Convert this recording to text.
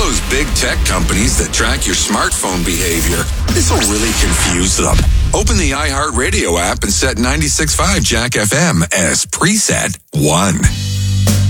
those big tech companies that track your smartphone behavior. This will really confuse them. Open the iHeartRadio app and set 96.5 Jack FM as preset 1.